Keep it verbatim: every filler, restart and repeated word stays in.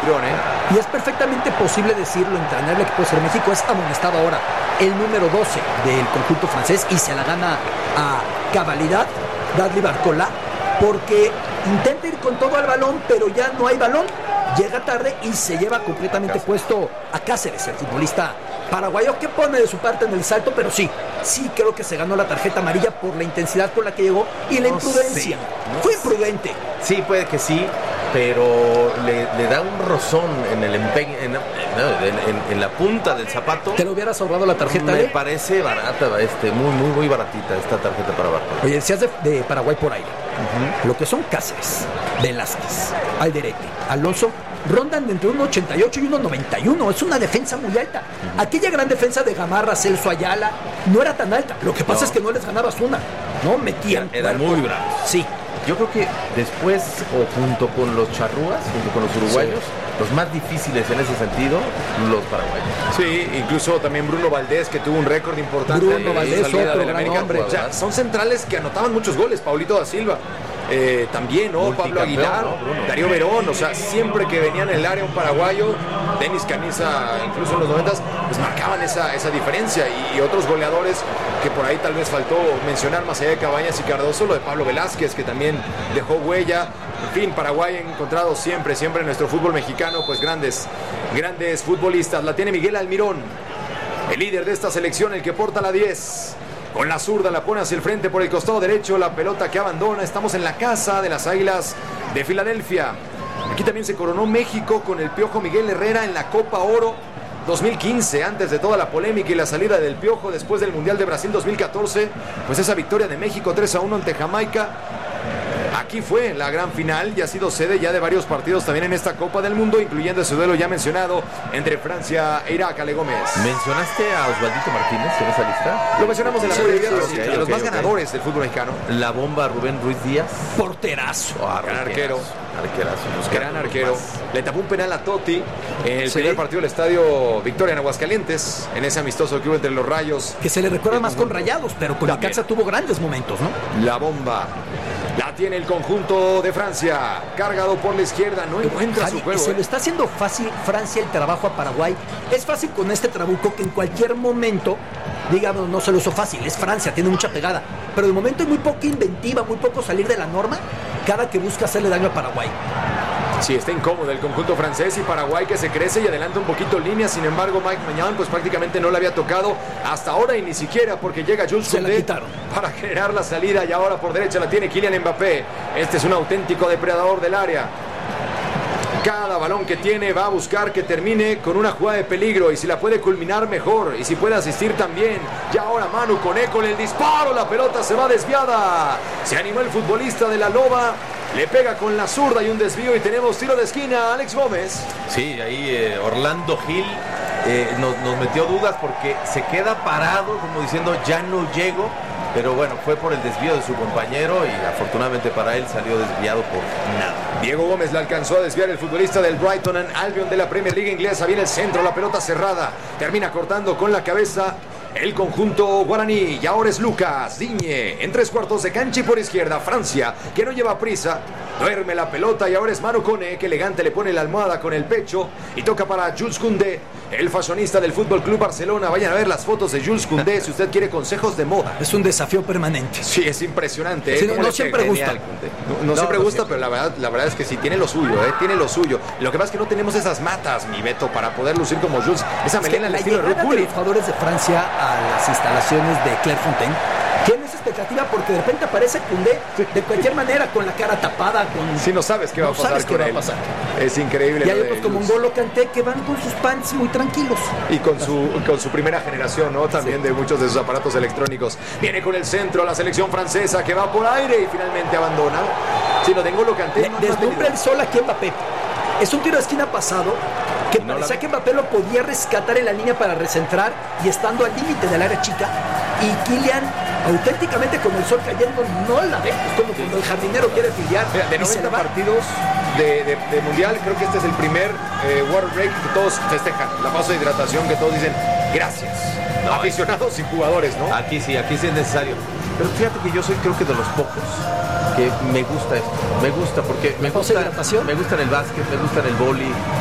anfitrión, ¿eh? Y es perfectamente posible decirlo, entrenar el equipo de México es amonestado ahora el número doce del conjunto francés y se la gana a cabalidad Dudley Barcola, porque intenta ir con todo al balón, pero ya no hay balón, llega tarde y se lleva completamente Cáceres. puesto a Cáceres, el futbolista paraguayo, que pone de su parte en el salto, pero sí, sí creo que se ganó la tarjeta amarilla por la intensidad con la que llegó y la No imprudencia. sé, no Fue sé. imprudente. Sí, puede que sí, pero le, le da un rozón en el empeño, en, no, en, en- en la punta del zapato. ¿Te lo hubieras ahorrado la tarjeta? Me ¿eh? parece barata, este, muy, muy, muy baratita esta tarjeta para Barcola. Oye, decías de, de Paraguay por aire. Lo que son Cáceres, Velázquez, Alderete, Alonso, rondan entre uno ochenta y ocho y uno noventa y uno. Es una defensa muy alta. Aquella gran defensa de Gamarra, Celso Ayala, no era tan alta. Lo que pasa No. es que no les ganabas una. No metían. Eran cuerpo. muy bravos. Sí. Yo creo que después, o junto con los charrúas, junto con los uruguayos, los más difíciles en ese sentido, los paraguayos. Sí, incluso también Bruno Valdés, que tuvo un récord importante Bruno en Valdés, salida otro del gran América. hombre. O sea, son centrales que anotaban muchos goles. Paulito da Silva, eh, también, ¿no? Pablo Multicampeón, Aguilar, ¿no? Bruno. Darío Verón. O sea, siempre que venían en el área un paraguayo, Denis Caniza, incluso en los noventas, pues marcaban esa, esa diferencia. Y, y otros goleadores que por ahí tal vez faltó mencionar, más allá de Cabañas y Cardoso, lo de Pablo Velázquez, que también dejó huella. En fin, Paraguay ha encontrado siempre, siempre en nuestro fútbol mexicano, pues grandes, grandes futbolistas. La tiene Miguel Almirón, el líder de esta selección, el que porta la diez. Con la zurda la pone hacia el frente por el costado derecho, la pelota que abandona. Estamos en la casa de las Águilas de Filadelfia. Aquí también se coronó México con el Piojo Miguel Herrera en la Copa Oro dos mil quince, antes de toda la polémica y la salida del Piojo después del Mundial de Brasil dos mil catorce. Pues esa victoria de México tres a uno ante Jamaica. Aquí fue la gran final y ha sido sede ya de varios partidos también en esta Copa del Mundo, incluyendo ese duelo ya mencionado entre Francia e Irak. Ale Gómez. ¿Mencionaste a Osvaldito Martínez en esa lista? Lo mencionamos en la Sí, previa, sí, pero sí, sí, ok, de los ok, más ok. ganadores del fútbol mexicano. La bomba Rubén Ruiz Díaz. Porterazo. Oh, Gran arquero. Arquerazo. Nos Gran quedan arquero. más. Le tapó un penal a Totti en el Sí. primer partido del Estadio Victoria en Aguascalientes, en ese amistoso que hubo entre los Rayos. Que se le recuerda más con Rayados, pero con También. Necaxa tuvo grandes momentos, ¿no? La bomba la tiene el conjunto de Francia, cargado por la izquierda, no encuentra Javi, su juego. se ¿eh? lo está haciendo fácil Francia el trabajo a Paraguay. Es fácil con este trabuco que en cualquier momento, digamos, no se lo hizo fácil. Es Francia, tiene mucha pegada. Pero de momento hay muy poca inventiva, muy poco salir de la norma cada que busca hacerle daño a Paraguay. Sí, está incómodo el conjunto francés y Paraguay que se crece y adelanta un poquito en línea. Sin embargo, Mike Maignan pues prácticamente no le había tocado hasta ahora y ni siquiera, porque llega Jules Se la Koundé quitaron. para generar la salida y ahora por derecha la tiene Kylian Mbappé. Este es un auténtico depredador del área. Cada balón que tiene va a buscar que termine con una jugada de peligro y si la puede culminar mejor y si puede asistir también. Y ahora Manu Koné con el disparo, la pelota se va desviada. Se animó el futbolista de la Loba, le pega con la zurda y un desvío y tenemos tiro de esquina. Alex Gómez. Sí, ahí eh, Orlando Gil eh, nos, nos metió dudas porque se queda parado como diciendo ya no llego, pero bueno, fue por el desvío de su compañero y afortunadamente para él salió desviado por nada. Diego Gómez la alcanzó a desviar el futbolista del Brighton and Albion de la Premier League inglesa. Viene el centro, la pelota cerrada, termina cortando con la cabeza el conjunto guaraní. Y ahora es Lucas Digne en tres cuartos de cancha y por izquierda Francia, que no lleva prisa, duerme la pelota y ahora es Manu Koné, que elegante le pone la almohada con el pecho y toca para Jules Koundé, el fashionista del Fútbol Club Barcelona. Vayan a ver las fotos de Jules Koundé si usted quiere consejos de moda. Es un desafío permanente. Sí, es impresionante. ¿eh? Sí, no, Cómo no le siempre pega. gusta. Genial, Koundé. No, no No, siempre no gusta, siempre. pero la verdad, la verdad es que sí tiene lo suyo, ¿eh? Tiene lo suyo. Lo que pasa es que no tenemos esas matas, mi Beto, para poder lucir como Jules. Esa Es que melena al la estilo de llegada Ruud de Gullit. los jugadores de Francia a las instalaciones de Clairefontaine tiene esa expectativa porque de repente aparece Koundé de cualquier manera con la cara tapada, con... Si no sabes qué va No a pasar sabes con qué va a él. pasar. Es increíble. Y hay lo de otros como Jules. N'Golo Kanté que van con sus pants muy tranquilos. Y con su, con su primera generación, ¿no? También Sí. de muchos de sus aparatos electrónicos. Viene con el centro la selección francesa que va por aire y finalmente abandona. Si lo tengo lo canté. Le- Deslumbra el sol aquí a Mbappé. Es un tiro de esquina pasado que No parecía la- que Mbappé lo podía rescatar en la línea para recentrar y estando al límite del área chica. Y Kylian, auténticamente con el sol cayendo, no la ve. Es como cuando el jardinero quiere filiar. Mira, de y se noventa le va. partidos de, de- de mundial, creo que este es el primer eh, water break que todos festejan. La pausa de hidratación que todos dicen gracias. No, Aficionados y jugadores, ¿no? Aquí sí, aquí sí es necesario. Pero fíjate que yo soy creo que de los pocos que me gusta esto. Me gusta porque me pausa gusta, de hidratación. me gusta en el básquet, me gusta en el vóley,